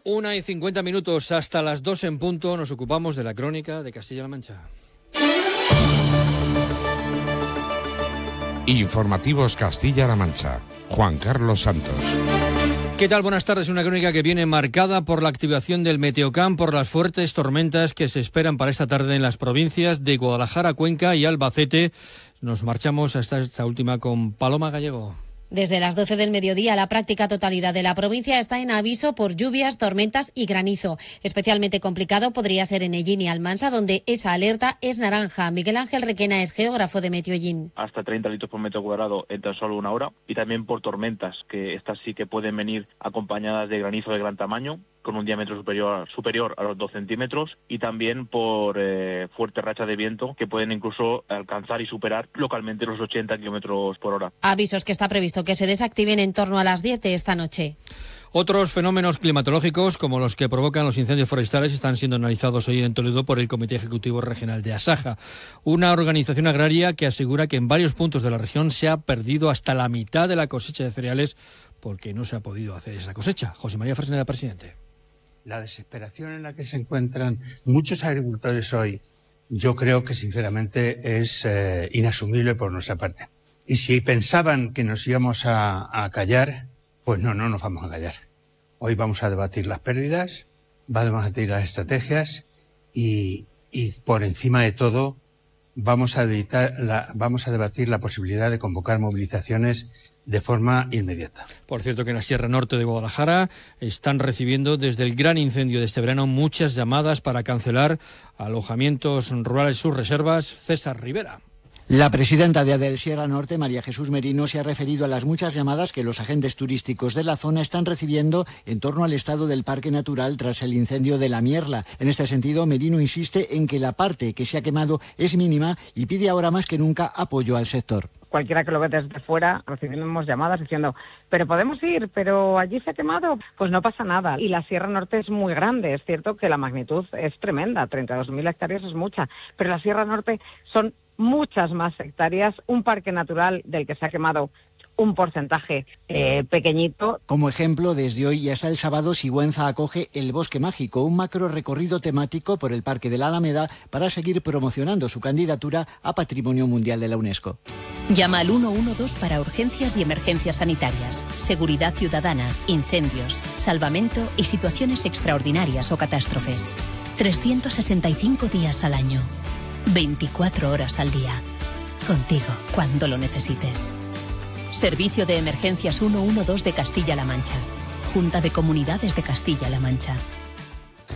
1:50 hasta las 2 en punto. Nos ocupamos de la crónica de Castilla-La Mancha. Informativos Castilla-La Mancha. Juan Carlos Santos. ¿Qué tal? Buenas tardes. Una crónica que viene marcada por la activación del Meteocam, por las fuertes tormentas que se esperan para esta tarde en las provincias de Guadalajara, Cuenca y Albacete. Nos marchamos hasta esta última con Paloma Gallego. Desde las 12 del mediodía, la práctica totalidad de la provincia está en aviso por lluvias, tormentas y granizo. Especialmente complicado podría ser en Ellín y Almansa, donde esa alerta es naranja. Miguel Ángel Requena es geógrafo de Meteo Ellín. Hasta 30 litros por metro cuadrado en tan solo una hora. Y también por tormentas, que estas sí que pueden venir acompañadas de granizo de gran tamaño, con un diámetro superior a los 2 centímetros, y también por fuertes rachas de viento que pueden incluso alcanzar y superar localmente los 80 kilómetros por hora. Avisos que está previsto que se desactiven en torno a las 10 de esta noche. Otros fenómenos climatológicos, como los que provocan los incendios forestales, están siendo analizados hoy en Toledo por el Comité Ejecutivo Regional de Asaja, una organización agraria que asegura que en varios puntos de la región se ha perdido hasta la mitad de la cosecha de cereales porque no se ha podido hacer esa cosecha. José María Fresneda, presidente. La desesperación en la que se encuentran muchos agricultores hoy, yo creo que sinceramente es inasumible por nuestra parte. Y si pensaban que nos íbamos a callar, pues no nos vamos a callar. Hoy vamos a debatir las pérdidas, vamos a debatir las estrategias y por encima de todo vamos a debatir la posibilidad de convocar movilizaciones de forma inmediata. Por cierto que en la Sierra Norte de Guadalajara están recibiendo desde el gran incendio de este verano muchas llamadas para cancelar alojamientos rurales, sus reservas. César Rivera. La presidenta de ADEL Sierra Norte, María Jesús Merino, se ha referido a las muchas llamadas que los agentes turísticos de la zona están recibiendo en torno al estado del parque natural tras el incendio de la Mierla. En este sentido, Merino insiste en que la parte que se ha quemado es mínima y pide ahora más que nunca apoyo al sector. Cualquiera que lo ve desde fuera, recibimos llamadas diciendo, pero podemos ir, pero allí se ha quemado. Pues no pasa nada. Y la Sierra Norte es muy grande. Es cierto que la magnitud es tremenda, 32.000 hectáreas es mucha, pero la Sierra Norte son muchas más hectáreas, un parque natural del que se ha quemado un porcentaje pequeñito. Como ejemplo, desde hoy y hasta el sábado, Sigüenza acoge El Bosque Mágico, un macro recorrido temático por el Parque de la Alameda para seguir promocionando su candidatura a Patrimonio Mundial de la UNESCO. Llama al 112 para urgencias y emergencias sanitarias, seguridad ciudadana, incendios, salvamento y situaciones extraordinarias o catástrofes. 365 días al año, 24 horas al día. Contigo cuando lo necesites. Servicio de Emergencias 112 de Castilla-La Mancha. Junta de Comunidades de Castilla-La Mancha.